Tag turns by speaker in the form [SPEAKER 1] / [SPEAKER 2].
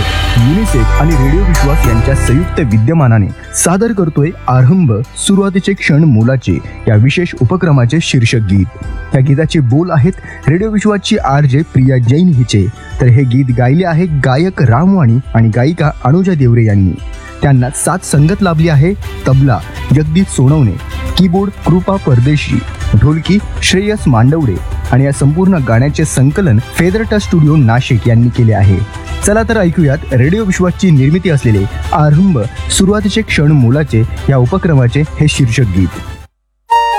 [SPEAKER 1] UNICEF आणि radio विश्वास यांच्या संयुक्त विद्यमानाने सादर करतोय आरंभ सुरुवातीचे क्षण मोलाचे या विशेष उपक्रमाचे शीर्षक गीत। या गीताचे बोल आहेत रेडिओ विश्वासची RJ प्रिया जैन हिचे, तर हे गीत गायले आहे गायक रामवाणी आणि गायिका अनुजा देवरे यांनी। त्यांना साथ संगत लाभली आहे तबला जगदीश सोनवणे, कीबोर्ड कृपा परदेशी, ढोलकी श्रेयस मांडवडे आणि या संपूर्ण गाण्याचे संकलन फेदरटा स्टुडिओ नाशिक यांनी केले आहे। चला तर ऐकूयात रेडिओ विश्वासची निर्मिती असलेले आरंभ सुरुवातीचे क्षण मोलाचे या उपक्रमाचे हे शीर्षक गीत।